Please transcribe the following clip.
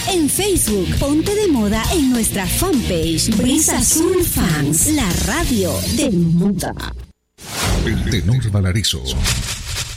En Facebook, ponte de moda en nuestra fanpage Brisa Azul Fans, la radio del mundo. El tenor Valarizo